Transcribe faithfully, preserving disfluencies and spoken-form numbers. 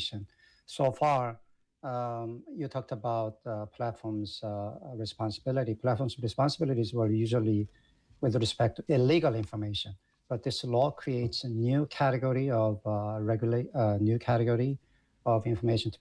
information. So far, um, you talked about uh, platforms' uh, responsibility. Platforms' responsibilities were usually with respect to illegal information, but this law creates a new category of uh, regulate, uh, new category of information to